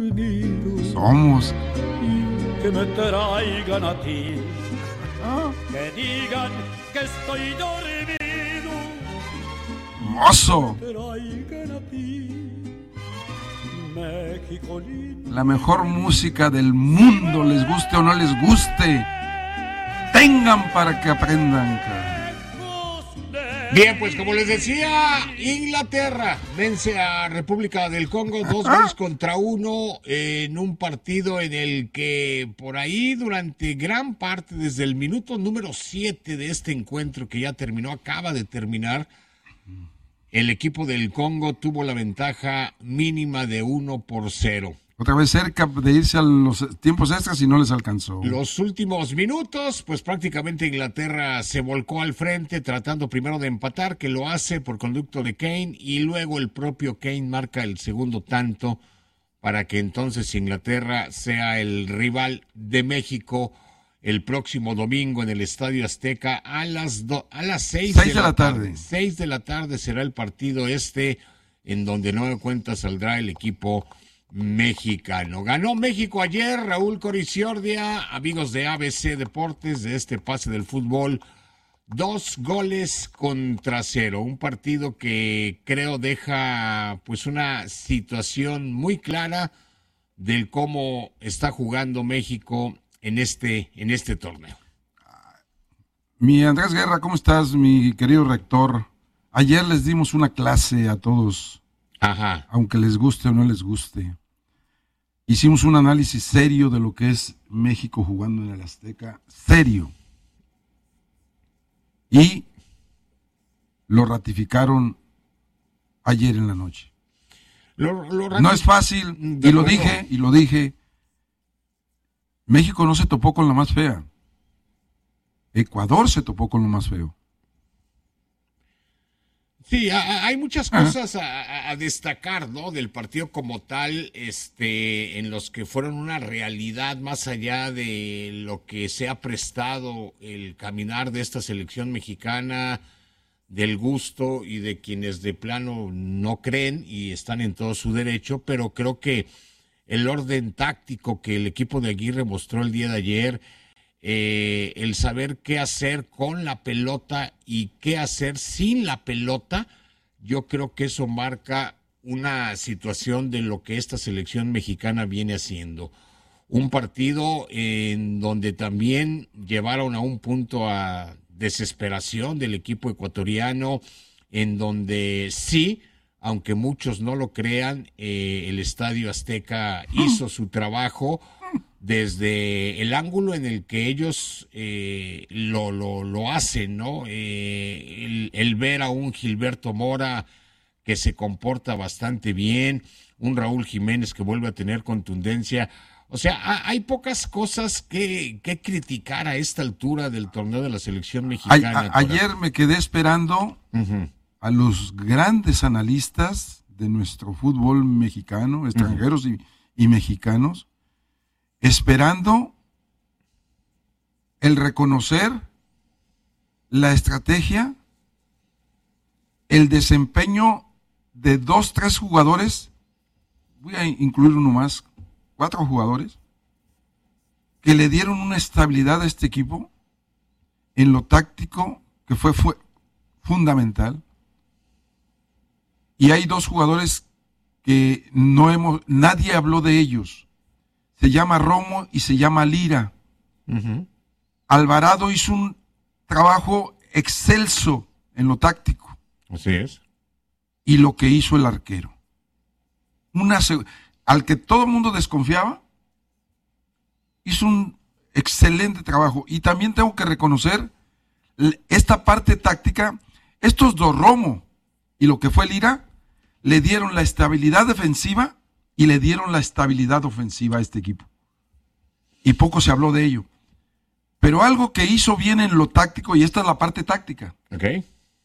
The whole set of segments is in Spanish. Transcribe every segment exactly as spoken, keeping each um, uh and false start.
Somos. Que me traigan a ti, ¿Ah? Que digan que estoy dormido. Mozo. Que traigan a ti, México lindo. La mejor música del mundo, les guste o no les guste, tengan para que aprendan. Bien, pues como les decía, Inglaterra vence a República del Congo dos goles contra uno en un partido en el que por ahí durante gran parte, desde el minuto número siete de este encuentro que ya terminó, acaba de terminar, el equipo del Congo tuvo la ventaja mínima de uno por cero. Otra vez cerca de irse a los tiempos extras y no les alcanzó. Los últimos minutos, pues prácticamente Inglaterra se volcó al frente tratando primero de empatar, que lo hace por conducto de Kane, y luego el propio Kane marca el segundo tanto para que entonces Inglaterra sea el rival de México el próximo domingo en el Estadio Azteca a las do, a las seis, seis de, de la la tarde. tarde. Seis de la tarde será el partido este, en donde no de cuenta saldrá el equipo mexicano. Ganó México ayer, Raúl Coriciordia, amigos de A B C Deportes, de este pase del fútbol, dos goles contra cero, un partido que creo deja pues una situación muy clara del cómo está jugando México en este, en este torneo. Mi Andrés Guerra, ¿cómo estás, mi querido rector? Ayer les dimos una clase a todos, Ajá. aunque les guste o no les guste. Hicimos un análisis serio de lo que es México jugando en el Azteca, serio. Y lo ratificaron ayer en la noche. Lo, lo ratic... No es fácil, y lo dije, y lo dije, México no se topó con la más fea. Ecuador se topó con lo más feo. Sí, a, a, hay muchas cosas a, a destacar, ¿no? Del partido como tal, este, en los que fueron una realidad más allá de lo que se ha prestado el caminar de esta selección mexicana, del gusto y de quienes de plano no creen y están en todo su derecho, pero creo que el orden táctico que el equipo de Aguirre mostró el día de ayer, Eh, el saber qué hacer con la pelota y qué hacer sin la pelota, yo creo que eso marca una situación de lo que esta selección mexicana viene haciendo. Un partido en donde también llevaron a un punto a desesperación del equipo ecuatoriano, en donde sí, aunque muchos no lo crean, eh, el Estadio Azteca hizo su trabajo desde el ángulo en el que ellos eh, lo, lo, lo hacen, ¿no? Eh, el, el ver a un Gilberto Mora que se comporta bastante bien, un Raúl Jiménez que vuelve a tener contundencia. O sea, a, hay pocas cosas que, que criticar a esta altura del torneo de la selección mexicana. A, a, ayer me quedé esperando uh-huh. a los grandes analistas de nuestro fútbol mexicano, extranjeros uh-huh. y, y mexicanos, esperando el reconocer la estrategia, el desempeño de dos, tres jugadores, voy a incluir uno más, cuatro jugadores, que le dieron una estabilidad a este equipo en lo táctico, que fue, fue fundamental. Y hay dos jugadores que no hemos, nadie habló de ellos. Se llama Romo y se llama Lira. Uh-huh. Alvarado hizo un trabajo excelso en lo táctico. Así es. Y lo que hizo el arquero. Una, al que todo el mundo desconfiaba, hizo un excelente trabajo. Y también tengo que reconocer esta parte táctica. Estos dos, Romo y lo que fue Lira, le dieron la estabilidad defensiva y le dieron la estabilidad ofensiva a este equipo. Y poco se habló de ello. Pero algo que hizo bien en lo táctico, y esta es la parte táctica. Okay.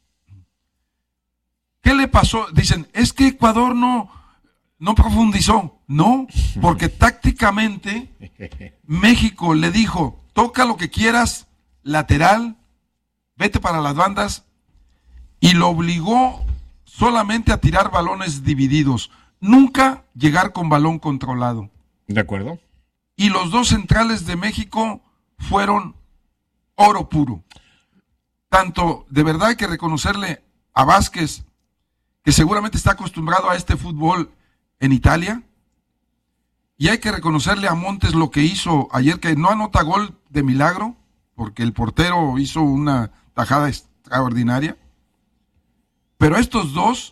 ¿Qué le pasó? Dicen, es que Ecuador no, no profundizó. No, porque tácticamente México le dijo, toca lo que quieras, lateral, vete para las bandas, y lo obligó solamente a tirar balones divididos. nunca llegar con balón controlado. ¿De acuerdo? Y los dos centrales de México fueron oro puro. Tanto, de verdad hay que reconocerle a Vázquez, que seguramente está acostumbrado a este fútbol en Italia, y hay que reconocerle a Montes lo que hizo ayer, que no anota gol de milagro, porque el portero hizo una tajada extraordinaria, pero estos dos,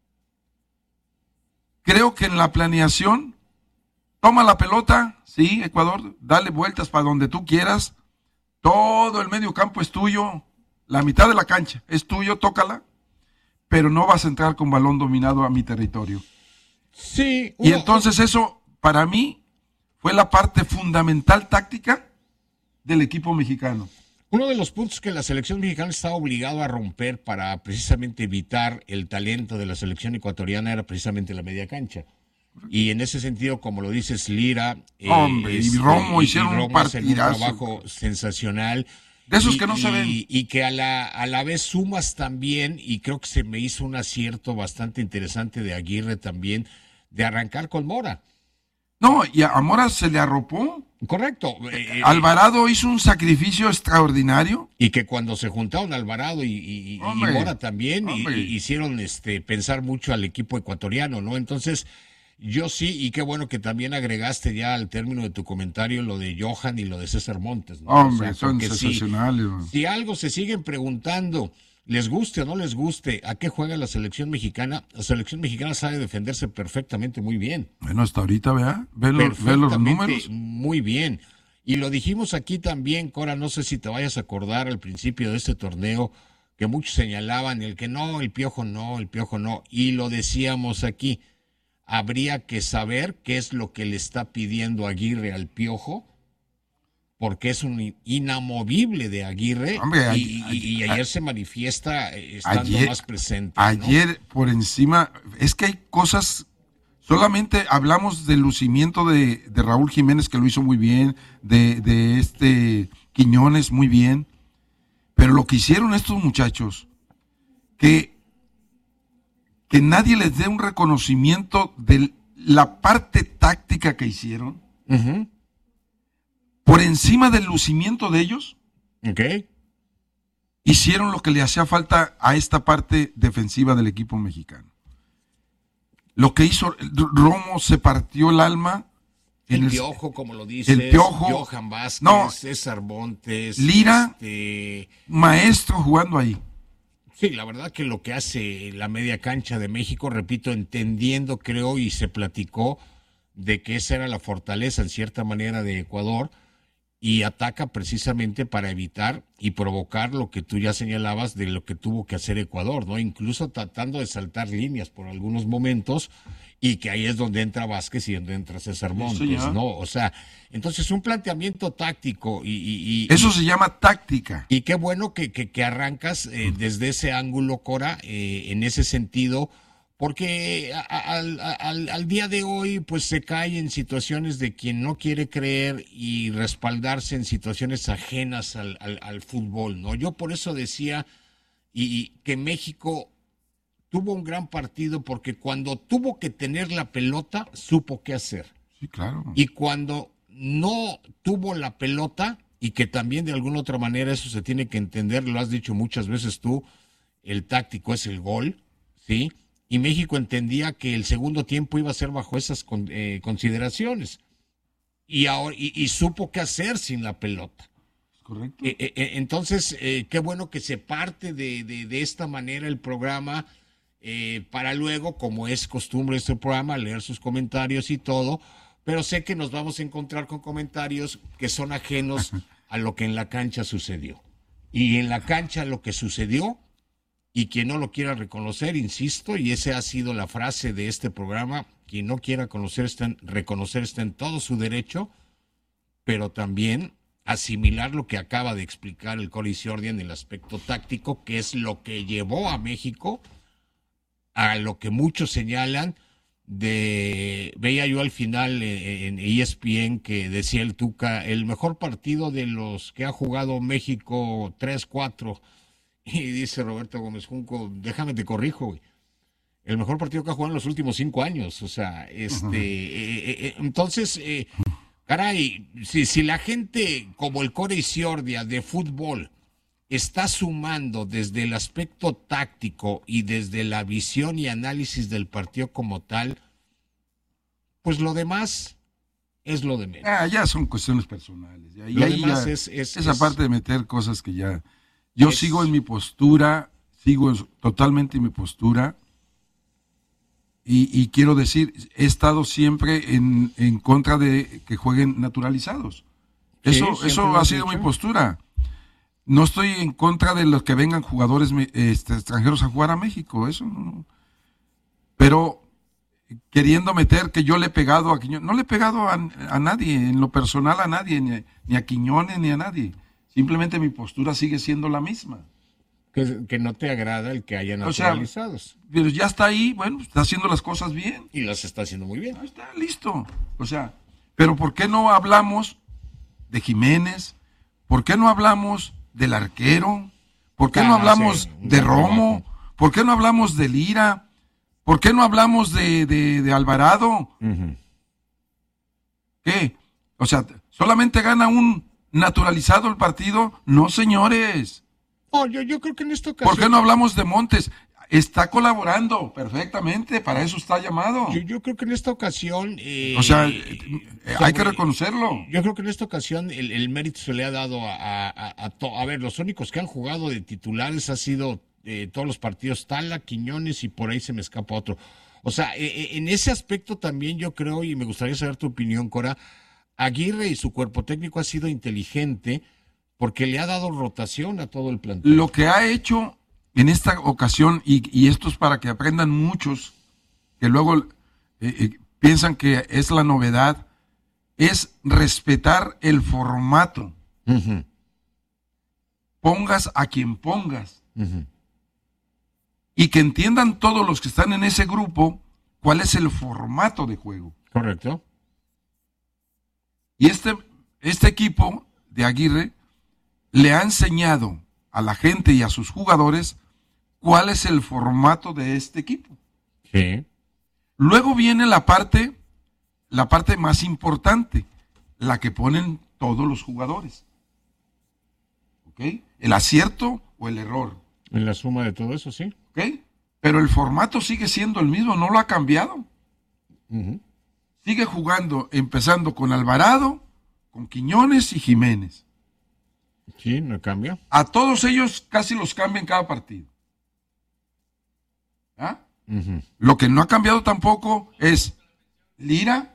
creo que en la planeación, toma la pelota, sí, Ecuador, dale vueltas para donde tú quieras, todo el medio campo es tuyo, la mitad de la cancha es tuyo, tócala, pero no vas a entrar con balón dominado a mi territorio. Sí. Uno, y entonces eso, para mí, fue la parte fundamental táctica del equipo mexicano. Uno de los puntos que la selección mexicana estaba obligado a romper para precisamente evitar el talento de la selección ecuatoriana era precisamente la media cancha. Y en ese sentido, como lo dices, Lira eh, Hombre, y este, Romo hicieron y Romo un partidazo. Un trabajo sensacional. De esos y, que no y, se ven. Y que a la, a la vez sumas también, y creo que se me hizo un acierto bastante interesante de Aguirre también, de arrancar con Mora. No, y a Mora se le arropó. Correcto. Eh, Alvarado eh, hizo un sacrificio extraordinario. Y que cuando se juntaron Alvarado y, y, hombre, y Mora también, y, y hicieron este pensar mucho al equipo ecuatoriano, ¿no? Entonces, yo sí, y qué bueno que también agregaste ya al término de tu comentario lo de Johan y lo de César Montes, ¿no? Hombre, o sea, son sensacionales. Si, si algo se siguen preguntando, les guste o no les guste, ¿a qué juega la selección mexicana? La selección mexicana sabe defenderse perfectamente muy bien. Bueno, hasta ahorita, vea, ve, los, ve los números. Muy bien. Y lo dijimos aquí también, Cora, no sé si te vayas a acordar al principio de este torneo, que muchos señalaban el que no, el Piojo no, el Piojo no, y lo decíamos aquí, habría que saber qué es lo que le está pidiendo Aguirre al Piojo, porque es un inamovible de Aguirre. Hombre, y, ayer, y, y ayer se manifiesta estando ayer, más presente, ¿no? Ayer por encima, es que hay cosas, solamente hablamos del lucimiento de, de Raúl Jiménez, que lo hizo muy bien, de, de este Quiñones muy bien, pero lo que hicieron estos muchachos, que, que nadie les dé un reconocimiento de la parte táctica que hicieron, uh-huh. Por encima del lucimiento de ellos, okay. Hicieron lo que le hacía falta a esta parte defensiva del equipo mexicano. Lo que hizo Romo, se partió el alma. El, el Piojo, como lo dices, el Piojo, Johan Vázquez, no, César Montes, Lira, este... maestro jugando ahí. Sí, la verdad que lo que hace la media cancha de México, repito, entendiendo, creo, y se platicó de que esa era la fortaleza en cierta manera de Ecuador, y ataca precisamente para evitar y provocar lo que tú ya señalabas de lo que tuvo que hacer Ecuador, ¿no? Incluso tratando de saltar líneas por algunos momentos, y que ahí es donde entra Vázquez y donde entra César Montes, ¿no? O sea, entonces un planteamiento táctico y... y, y eso se llama táctica. Y qué bueno que, que, que arrancas eh, desde ese ángulo, Cora, eh, en ese sentido, porque al, al, al día de hoy pues se cae en situaciones de quien no quiere creer y respaldarse en situaciones ajenas al, al, al fútbol, ¿no? Yo por eso decía y, y que México tuvo un gran partido porque cuando tuvo que tener la pelota supo qué hacer. Sí, claro. Y cuando no tuvo la pelota, y que también de alguna otra manera eso se tiene que entender, lo has dicho muchas veces tú, el táctico es el gol, ¿sí? Y México entendía que el segundo tiempo iba a ser bajo esas con, eh, consideraciones. Y, ahora, y, y supo qué hacer sin la pelota. Correcto. Eh, eh, entonces, eh, qué bueno que se parte de, de, de esta manera el programa, eh, para luego, como es costumbre de este programa, leer sus comentarios y todo, pero sé que nos vamos a encontrar con comentarios que son ajenos a lo que en la cancha sucedió. Y en la cancha lo que sucedió, y quien no lo quiera reconocer, insisto, y esa ha sido la frase de este programa, quien no quiera conocer está en, reconocer está en todo su derecho, pero también asimilar lo que acaba de explicar el Cori Ciordia en el aspecto táctico, que es lo que llevó a México a lo que muchos señalan de, veía yo al final en E S P N que decía el Tuca, el mejor partido de los que ha jugado México tres cuatro. Y dice Roberto Gómez Junco, déjame te corrijo, güey. el mejor partido que ha jugado en los últimos cinco años. O sea, este, uh-huh. eh, eh, entonces, eh, caray, si, si la gente como el Core Isiordia de fútbol está sumando desde el aspecto táctico y desde la visión y análisis del partido como tal, pues lo demás es lo de menos. Ah, ya son cuestiones personales. Ya, lo y demás ya, es, es... Esa es, parte de meter cosas que ya... Yo es, sigo en mi postura, sigo totalmente en mi postura, y, y quiero decir, he estado siempre en, en contra de que jueguen naturalizados. Eso, sí, eso ha sido dicho. mi postura. No estoy en contra de los que vengan jugadores este, extranjeros a jugar a México, eso no. Pero queriendo meter que yo le he pegado a Quiñones, no le he pegado a, a nadie, en lo personal a nadie, ni a, ni a Quiñones ni a nadie. Simplemente mi postura sigue siendo la misma. Que, que no te agrada el que haya naturalizados. O sea, pero ya está ahí, bueno, está haciendo las cosas bien. Y las está haciendo muy bien. Ahí está, listo. O sea, pero ¿por qué no hablamos de Jiménez? ¿Por qué no hablamos del arquero? ¿Por qué ah, no hablamos sí, de Romo? Trabajo. ¿Por qué no hablamos de Lira? ¿Por qué no hablamos de, de, de Alvarado? Uh-huh. ¿Qué? O sea, ¿solamente gana un naturalizado el partido? No, señores. Oh, yo, yo creo que en esta ocasión... ¿Por qué no hablamos de Montes? Está colaborando perfectamente, para eso está llamado. Yo, yo creo que en esta ocasión... Eh, o sea, eh, eh, hay que reconocerlo. Yo creo que en esta ocasión el, el mérito se le ha dado a, a, a, a, to, a ver, los únicos que han jugado de titulares ha sido eh, todos los partidos Tala, Quiñones y por ahí se me escapa otro. O sea, eh, en ese aspecto también yo creo, y me gustaría saber tu opinión, Cora, Aguirre y su cuerpo técnico ha sido inteligente porque le ha dado rotación a todo el plantel. Lo que ha hecho en esta ocasión, y, y esto es para que aprendan muchos, que luego eh, eh, piensan que es la novedad, es respetar el formato. Uh-huh. Pongas a quien pongas. Uh-huh. Y que entiendan todos los que están en ese grupo cuál es el formato de juego. Correcto. Y este, este equipo de Aguirre le ha enseñado a la gente y a sus jugadores cuál es el formato de este equipo. Sí. Luego viene la parte, la parte más importante, la que ponen todos los jugadores. ¿Ok? El acierto o el error. En la suma de todo eso, sí. ¿Ok? Pero el formato sigue siendo el mismo, no lo ha cambiado. Uh-huh. Sigue jugando, empezando con Alvarado, con Quiñones y Jiménez. Sí, no cambia. A todos ellos casi los cambian cada partido. ¿Ah? Uh-huh. Lo que no ha cambiado tampoco es Lira.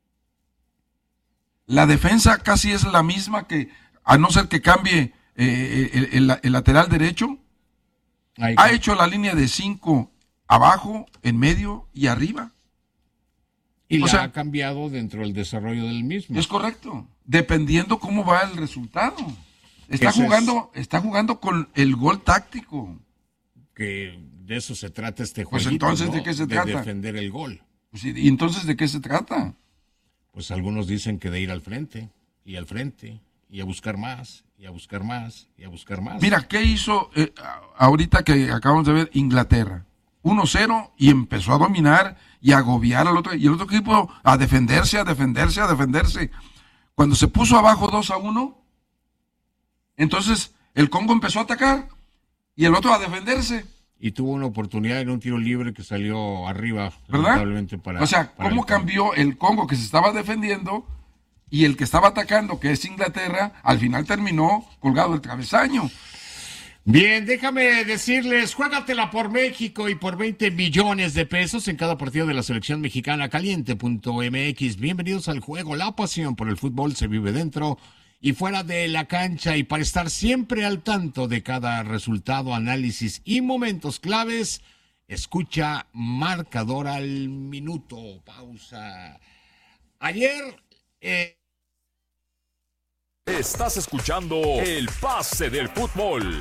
La defensa casi es la misma, que a no ser que cambie eh, el, el, el lateral derecho. Ahí ha hecho la línea de cinco abajo, en medio y arriba. Y o la sea, ha cambiado dentro del desarrollo del mismo. Es correcto, dependiendo cómo va el resultado. Está Ese jugando, es... está jugando con el gol táctico. Que de eso se trata este Pues jueguito, entonces, ¿no? ¿de qué se de trata? De defender el gol. Pues, ¿y entonces de qué se trata? Pues algunos dicen que de ir al frente, y al frente, y a buscar más, y a buscar más, y a buscar más. Mira, ¿qué hizo eh, ahorita que acabamos de ver Inglaterra? uno cero y empezó a dominar y a agobiar al otro, y el otro equipo a defenderse, a defenderse, a defenderse. Cuando se puso abajo dos a uno, entonces el Congo empezó a atacar y el otro a defenderse. Y tuvo una oportunidad en un tiro libre que salió arriba. ¿Verdad? Para, o sea, para ¿cómo el cambió el Congo que se estaba defendiendo y el que estaba atacando, que es Inglaterra, al final terminó colgado del travesaño? Bien, déjame decirles, juégatela por México y por veinte millones de pesos en cada partido de la selección mexicana. Caliente punto m x. Bienvenidos al juego. La pasión por el fútbol se vive dentro y fuera de la cancha, y para estar siempre al tanto de cada resultado, análisis y momentos claves, escucha Marcador al Minuto. Pausa. Ayer... Eh... Estás escuchando El Pase del Fútbol.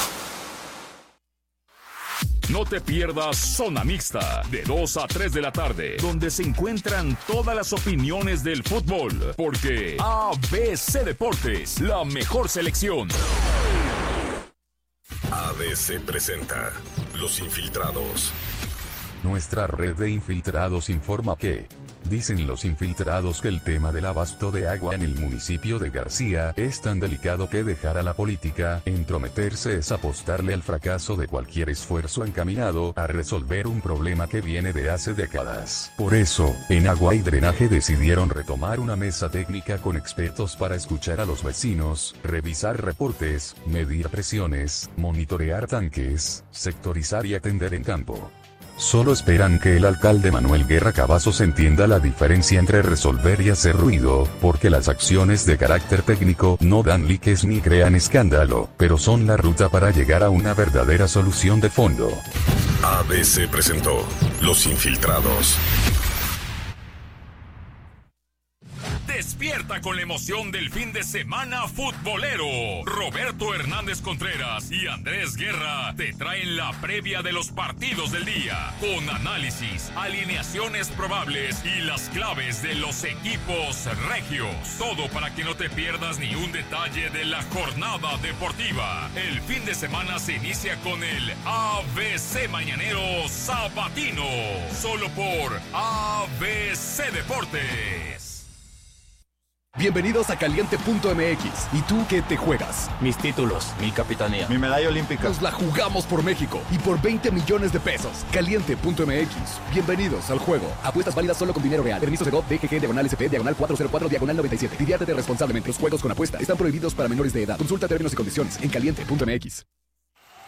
No te pierdas Zona Mixta, de dos a tres de la tarde, donde se encuentran todas las opiniones del fútbol, porque A B C Deportes, la mejor selección. A B C presenta Los Infiltrados. Nuestra red de infiltrados informa que dicen los infiltrados que el tema del abasto de agua en el municipio de García es tan delicado que dejar a la política entrometerse es apostarle al fracaso de cualquier esfuerzo encaminado a resolver un problema que viene de hace décadas. Por eso, en Agua y Drenaje decidieron retomar una mesa técnica con expertos para escuchar a los vecinos, revisar reportes, medir presiones, monitorear tanques, sectorizar y atender en campo. Solo esperan que el alcalde Manuel Guerra Cavazos entienda la diferencia entre resolver y hacer ruido, porque las acciones de carácter técnico no dan likes ni crean escándalo, pero son la ruta para llegar a una verdadera solución de fondo. A B C presentó Los Infiltrados. Despierta con la emoción del fin de semana futbolero. Roberto Hernández Contreras y Andrés Guerra te traen la previa de los partidos del día, con análisis, alineaciones probables y las claves de los equipos regios. Todo para que no te pierdas ni un detalle de la jornada deportiva. El fin de semana se inicia con el A B C Mañanero Sabatino, solo por A B C Deportes. Bienvenidos a Caliente punto M X. ¿Y tú qué te juegas? Mis títulos, mi capitanía, mi medalla olímpica. Nos la jugamos por México y por veinte millones de pesos. Caliente punto M X. Bienvenidos al juego. Apuestas válidas solo con dinero real. Permiso Segov, D G G, diagonal S P, diagonal cuatro cero cuatro, diagonal noventa y siete. Diviértete responsablemente. Los juegos con apuesta están prohibidos para menores de edad. Consulta términos y condiciones en Caliente punto M X.